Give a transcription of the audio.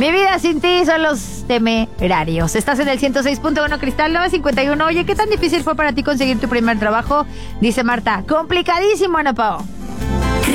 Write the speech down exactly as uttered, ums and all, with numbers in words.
Mi vida sin ti son los Temerarios. Estás en el ciento seis punto uno Cristal nueve cincuenta y uno. Oye, ¿qué tan difícil fue para ti conseguir tu primer trabajo? Dice Marta, complicadísimo, Ana Pao.